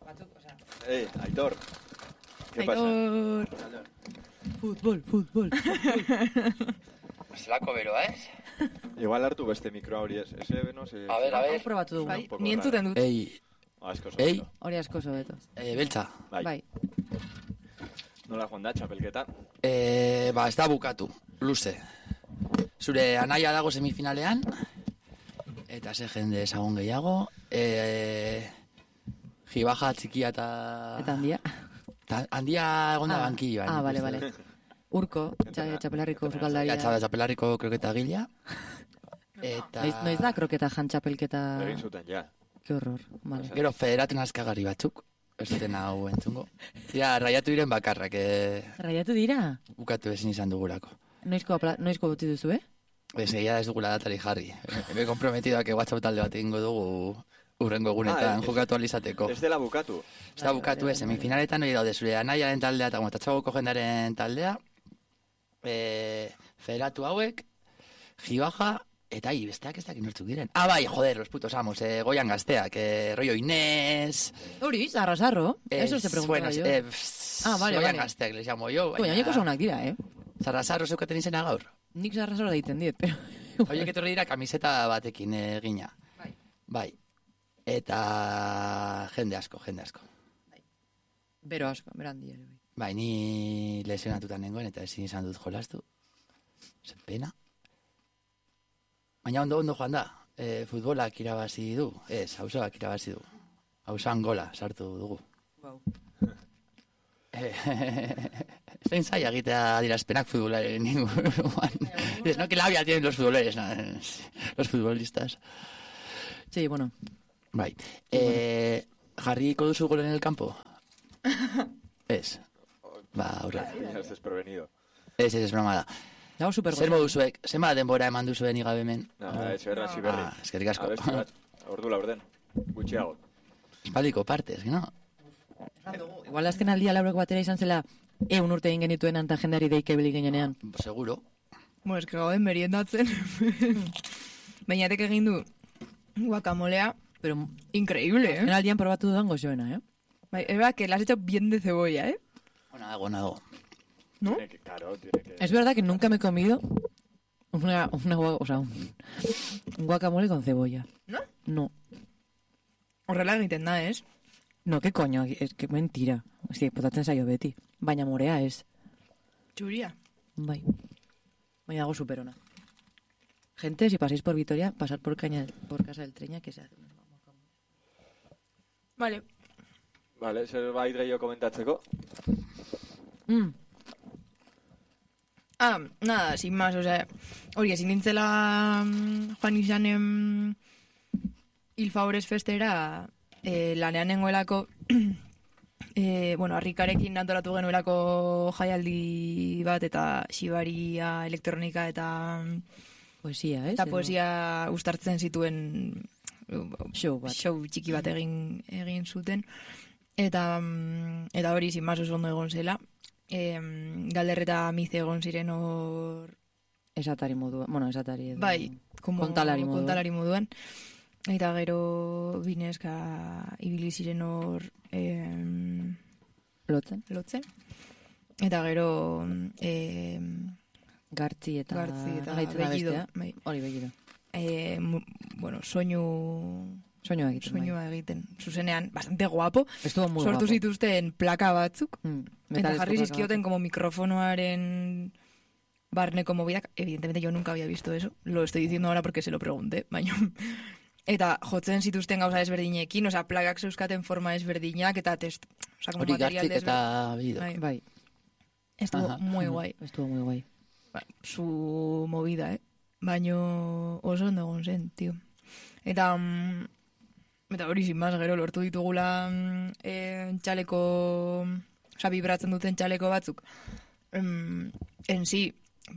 Aitor. ¿Qué pasa? Fútbol. Zelako beroa, ez? Igual hartu beste mikroa hori ez. Ese, no sé. A ver. Probatu dugu. Bai, ni entzuten dut. Asko Ei. Hori asko sobeto. Beltza. Bai. Nola joan da, txapelketa? Ez da bukatu, luze. Zure anaia dago semifinalean, eta ze jende ezagun gehiago, jibaja txikia eta... Eta handia? Handia egon da bankilloan. Bale. Urko, txapelarriko zukaldaria. Txapelarriko kroketa gila. Eta... Noiz da kroketa jan txapelketa... Egin zuten, ja. Ke horror, vale. Gero federatuen azkagarri batzuk, ez duten hau entzungo. Ja, raiatu diren bakarrak. Raiatu dira? Bukatu ezin izan dugulako. Noizko boti duzu, Egia ez dugula datari jarri. Me comprometido que WhatsApp talde bat egingo dugu urrengo egunetan jokatu alizateko. Ez dela bukatu. Ez da bukatu semifinaletan hori daude zure anaiaren taldea eta tatxagoko jendaren taldea. Federatu hauek, jibaja, eta besteak ez dakin nortzuk diren. Bai, joder, los putos amos, Goian Gazteak, rollo Inés... Hori, zarro, eso se preguntaba yo. Vale. Goian Gazteak, les llamo yo. Goianeko zaunak dira, Zarrazarro zeukaten izena gaur. Nik zarrazarro daiten diet, pero... Horiek etorri dira kamiseta batekin egina. Bai. Eta jende asko. Bero asko, berandi ere. Bai, ni lesionatutan nengoen eta ezin izan dut jolastu. Zen pena. Baina ondo joan da. Futbolak irabazi du. Hauzoak irabazi du. Hauzan gola sartu dugu. Wow. Zein zaila egitea adierazpenak futbolaren inguruan. No, que labia tienen los futboleros, no, los futbolistas. Sí, bueno. Bai. Jarriko duzu gol en el campo? Ez. Aurrera. Ez desprevenido. Ez broma da. Dago super Zer moduzuek, zema denbora eman duzuen igabemen? Eso era Siberri. Eskerrik asko. Ordu laurden. Gutxiago. Espaldiko partez, no? Igual azken aldia laurek batera izan zela 100 urte egin genituen anta jendeari deike bilik ginenean. Seguro. Bueno, eske gauden meriendatzen. Bainatek egin du guacamolea, pero increíble, En aldian probatu dudan gozoena, Bai, que le has hecho bien de cebolla, Ona dago. ¿No? Claro, tiene que... Es verdad que nunca me he comido un guacamole con cebolla. ¿No? No. Horrela egiten da, ez? No, qué coño, es que mentira. Sí, potatzen zaio beti. Baina morea ez. Txuria. Bai. Baina dago superona. Gente, si pasáis por Vitoria, pasar por Casa del Treña, que se hace unos guacamoles. Vale, zerbait gehiago komentatzeko? Nada, sin más, o sea, hori ezin nintzela joan izanen Ilfabores festera lanean nengoelako, harrikarekin antolatu genuelako jaialdi bat eta xibaria, elektronika eta poesia, eta poesia uztartzen zituen show txiki bat egin zuten. Eta hori, sin más, oso ondo egon zela. Galder eta Mize egon ziren hor... Esatari moduan, esatari edo... Bai, kontalari moduan. Eta gero bineska ibili ziren hor... Lotzen. Eta gero... Gartzi eta Bellido. Hori Bellido. Soinua egiten. Zuzenean, bastante guapo. Sortu guapo. Zituzten plaka batzuk. Eta jarri zizkioten como mikrofonoaren barneko movidak. Evidentemente yo nunca había visto eso. Lo estoy diciendo ahora porque se lo pregunté. Baina... Eta jotzen zituzten gauza desberdinekin, plakak zeuskaten forma desberdinak, eta como material desberdinak. Eta bido. Bai. Estuvo muy guay. Estuvo muy guay. Su movida, Baino oso ondo egon zen, tío. Eta hori sin más, gero lortu ditugula txaleko, vibratzen duten txaleko batzuk. En sí,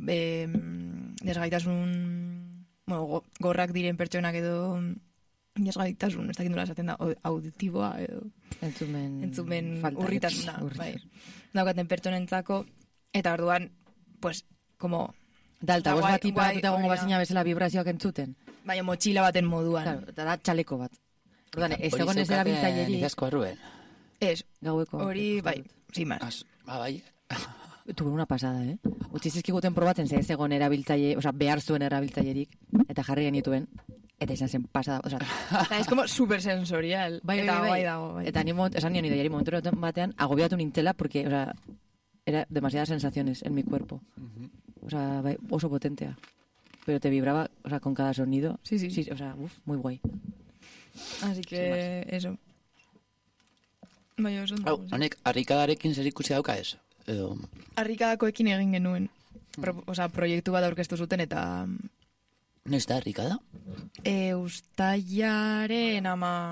desgaitasun, gorrak diren pertsonak edo desgaitasun, ez dakit nola esaten da, auditiboa edo entzumen urritasuna. Bai. Daukaten pertsonentzako, eta orduan, pues, como... Dalta, gos bat ipatuta gongo bazina bezala vibrazioak entzuten. Baina motxila baten moduan. Claro, eta da txaleko bat. Orduan, ez egon ez erabiltzaileri... Nik asko arruen. Ez, Gaueko. hori, bai, sin más. Bai. Tuve una pasada, Utsi zizkiguten probatzen ze ez egon erabiltzaile, osea, behar zuen erabiltzailerik, eta jarri genituen, eta izan zen pasada, osea... Es como super sensorial. Bai. Eta ni esan nion ideiari momentu batean, agobiatu nintzela, porque, osea, era demasiadas sensaciones en mi cuerpo. O sea, bai, oso potentea. Pero te vibraba, o sea, con cada sonido. Sí. O sea, muy guay. Así que, eso. Bai, oso. Honek, harrikadarekin zer ikusi dauka ez? Edo... Harrikadakoekin egin genuen. Osea, proiektu bat aurkeztu zuten eta... Noiz da harrikada? Uztailaren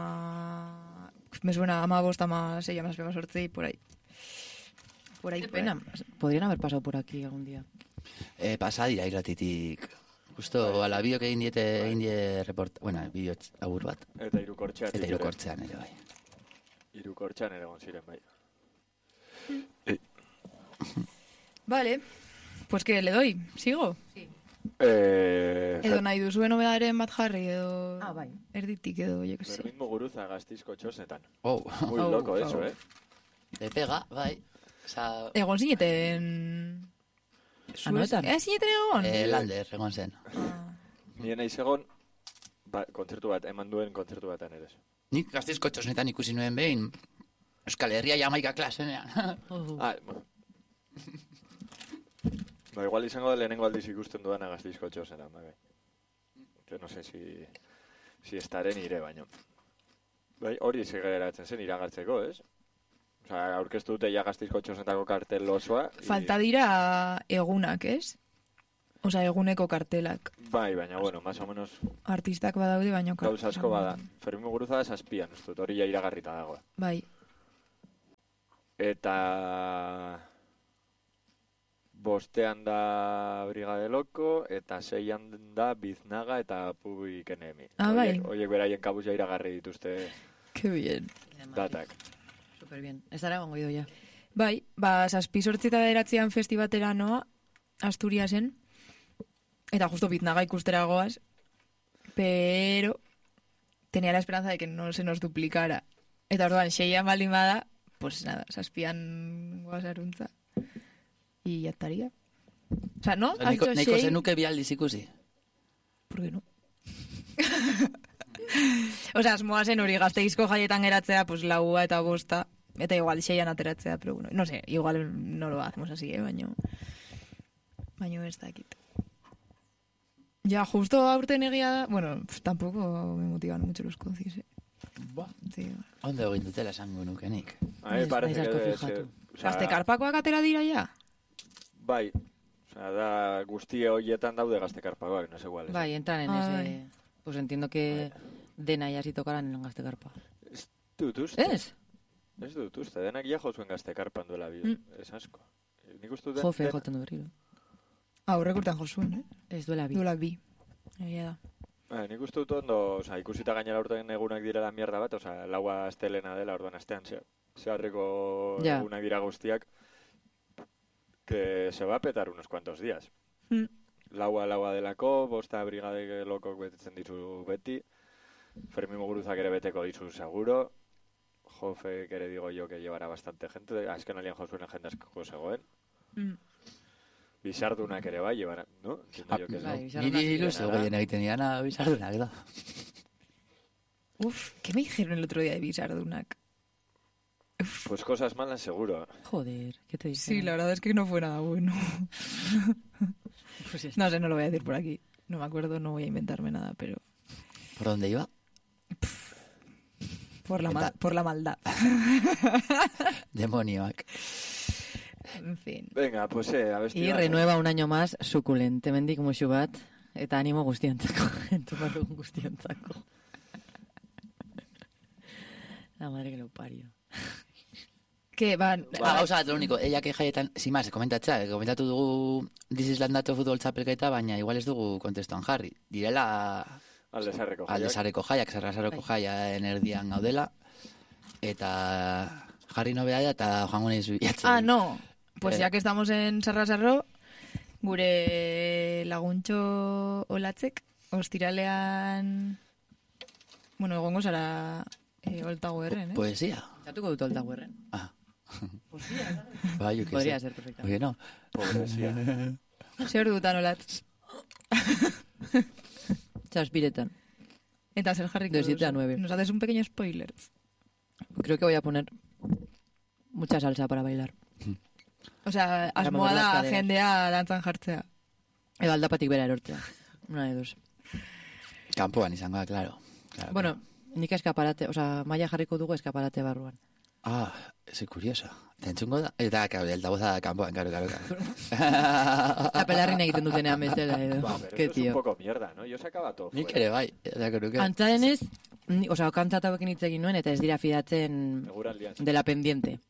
me suena 15, 16, 17, 18, por ahí. Por ahí. Qué pena. Podrían haber pasado por aquí algún día. Pasa dira irratitik. Justo, ala biok egin die report... Bueno, bideotz agur bat. Eta irukortxean. Eta irukortzean ere, bai. Irukortxean ere gonziren, bai. Vale. Pues que le doy. ¿Sigo? Sí. Edo nahi duzuen obedaren bat jarri, edo... Bai. Erditik edo, jo que sé. Fermin Muguruza Gaztizko txosetan. Muy loco eso, De pega, bai. Osa... Egon zineten... Anoetan? Zineten egon? Lander, egon zen. Nien naiz egon, kontzertu bat, eman duen kontzertu batan ere. Nik Gazteizko txosnetan ikusi nuen behin, Euskal Herria Jamaika klasenean. Igual izango da lehenengo aldiz ikusten dudan Gazteizko txosetan, bai. Que no sé si estaren ire baino. Bai, hori segeratzen zen iragartzeko, ez? Osa, aurkeztu dute ja Gazteizko txosetako kartel osoa. Falta dira egunak, ez? Osa, eguneko kartelak. Bai, baina, bueno, más o menos... Artistak badaude, baina... Gauz asko bada. Fermin Muguruza da zazpian, ustut, hori ja iragarrita dago. Bai. Eta... Bostean da Brigade Loko, eta 6an da Biznaga eta Public Enemy. Bai. Oiek beraien kabuz ja iragarri dituzte... Que bien. Datak. Super bien. Ez dara gongo idoia. Bai, 7 eta 9 festibatera noa, Asturiasen, eta justo Biznaga ikustera goaz, pero tenía la esperanza de que no se nos duplicara. Eta orduan, 6an baldin bada, pues nada, 7an goaz aruntza. Y ya estaría. O sea, ¿no? Neko zenuke bi aldiz ikusi? ¿Por qué no? O sea, asmoa zen hori Gazteizko jaietan geratzea, pues 4 eta 5, eta igual 6an ateratzea, pero bueno, no sé, igual no lo hacemos así, baino ez dakit. Ya, justo aurten egia da, bueno, pues, tampoco me motivan mucho los concis, Sí. Ondo egin dutela esango nukenik. A mí parece que... Gaztekarpakoak atera dira ya? Bai, osea, da guztie horietan daude Gaztekarpakoak, no sé igual. Bai, entran en ese... Pues entiendo que dena ya si tocaran en Gaztekarpa. Ez dut uste. Ez? Ez dut uste, denak ja jo zuen Gaztekarpan duela bi. Ez asko. Nik uste dut... Jofe, joten du berriro. Aurrek urtean jo zuen, Ez duela bi. Duela bi. Egia da. Nik uste dut ondo, osea, ikusita gainera urtean egunak direla mierda bat, osea, 4 astelena dela, orduan astean zeharreko egunak dira guztiak, que se va a petar unos cuantos días. Laua delako, 5 Brigade Lokok betetzen dizu beti, Fermin Muguruzak ere beteko dizu seguro, Jofe, que ere digo yo que llevará bastante gente, azken alian jo zuen jende asko zegoen. Bizardunak ere bai, llevará, ¿no? Niri ilusio gehien egiten diana bizardunak da. Uf, ¿qué me dijeron el otro día de bizardunak? Pues cosas malas seguro. Joder, ¿qué te dice? Sí, la verdad es que no fue nada bueno. Pues no sé, no lo voy a decir por aquí. No me acuerdo, no voy a inventarme nada, pero... ¿Por dónde iba? Por la maldad. Demonioak. En fin. Venga, pues abesti. Y renueva un año más suculente mendik musu bat, eta animo guztiontzako. Entzuma dugun guztiontzako. La madre que lo parió. Que van... Gauza bat, lo único, ella que jaietan, sin más, komentatu dugu This is Landatu futbol txapelketa, baina igual ez dugu kontestuan jarri. Direla... Aldezarreko jaiak, Sarrasaroko jaia erdian gaudela, eta jarri nobea da, eta joango nahi zubiatzen. Ah, no. Pues ya que estamos en Sarrasarro, gure laguntxo olatzek, ostiralean... Bueno, egongo zara... Oltago erren, Poesia. Kantatuko dut Old Towerren. Bai, yo qué sé. Podría ser perfecta. Oye, no. Pobrezia. Zer dutan olatz. Zazpiretan. Eta zer jarriko De 7 a 9. Nos haces un pequeño spoiler. Creo que voy a poner mucha salsa para bailar. O sea, Para asmoa mover las da caderas. jendea dantzan jartzea. Edo aldapatik bera erortzea. Una de dos. Kanpoan izango da, claro. Bueno, nik eskaparate, oza, maia jarriko dugu eskaparate barruan. Ah, ese curioso. Te entzungo da? Eta, claro, el altavoza da kanpoan, claro. Zapelarrin egiten dutenean bezala edo. Pero Qué eso es un tío. poco mierda, ¿no? Yo sacaba todo Nik fuera. ere, bai. Antza denez, oza, kantzat hauekin hitz egin nuen, eta ez dira fidatzen Eguraldian. de la pendiente.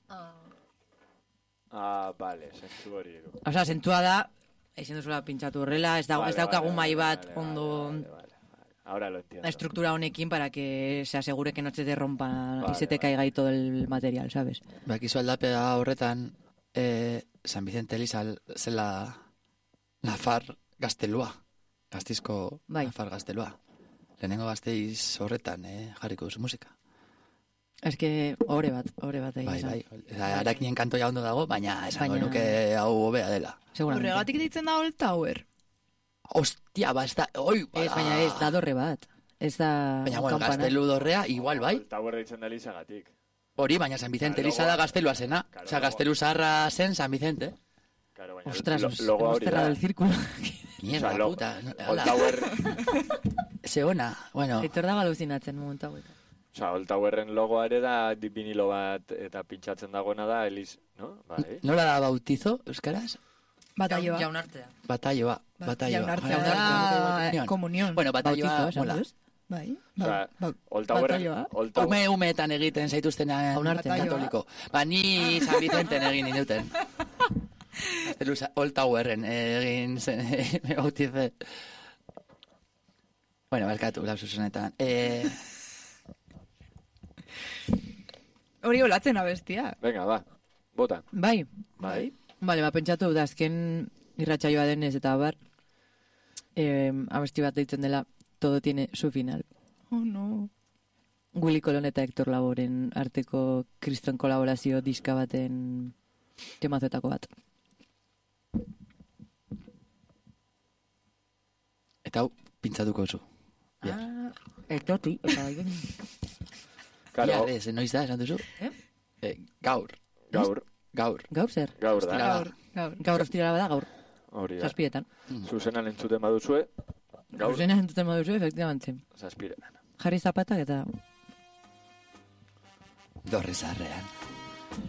Ah, vale, sentzu hori. Oza, sentua da, ezin duzula pintxatu horrela, ez daukagun mai bat ondo Vale. Ahora lo entiendo. estructura honekin para que se asegure que no se te rompa Vale, y se te caiga ahí todo el material, ¿sabes? Bakizu aldapea horretan, San Vicente Eliza zela Nafar gaztelua. Gaztizko Bai. Nafar gaztelua. Lehenengo Gasteiz horretan, jarriko duzu musika. Es que ore bat egin esan. Bai. Arakinen kantoia ondo dago, baina esango Baina- nuke hau hobea dela. Seguramente. Horregatik deitzen da Old Tower. Ostia, ez da, oi, Ez, baina ez, da dorre bat. Ez da Baina, bueno, campana. gaztelu dorrea, igual, bai. El Tower deitzen da Elizagatik. Hori, baina San Vicente Claro, Eliza da gaztelua zena. Claro, Osea, logo. gaztelu zaharra zen San Vicente. Claro, baina Ostras, logo hemos hori cerrado da. el círculo. Mierda, Osea, puta. Old Tower, Ze ona, bueno. Aitor dago alucinatzen momentu hauetan. osea, Old Towerren logoa ere da vinilo bat eta pintxatzen dagoena da Eliz, no? Bai. Nola da bautizo, euskaraz? Batalloa. Jaunartea. Batalloa. Jaunartzea da komunión. Bueno, batalloa, Bautizo, mola. esan duz? Bai. Osea, Old Towerren, batalloa. Old Tower, Umeetan egiten zaituzten Jaunartea. katoliko. Ba, ni San Vicenten egin inuten. Old Towerren egin zen, me bautize. Bueno, barkatu, lapsus honetan. Hori olatzen abestia. venga, va, bota. Bai. Bai. Bale, pentsatu dut azken irratsaioa denez eta bar, abesti bat deitzen dela Todo tiene su final. Oh, no. Willy Colon eta Hector Lavoren arteko kriston kolaborazio diska baten temazoetako bat. Eta hau, pintzatuko zu. Etoti, eta Claro, Ez, noiz da, esan duzu? Gaur. gaur gaur zer? da. Ostirala. Gaur ostirala bada gaur, Hori da. zazpiretan. Zuzenan entzuten baduzue, gaur Gaur entzuten baduzu, efectivamente. zazpiretan. Jarri zapatak eta Dorre zarrean.